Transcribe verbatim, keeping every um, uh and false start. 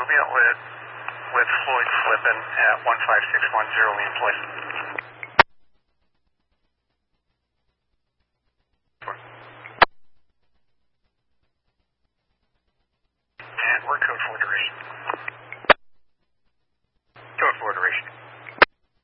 Ambient lit with Floyd Flippin at one five six one zero Lean Place. And we're code four duration.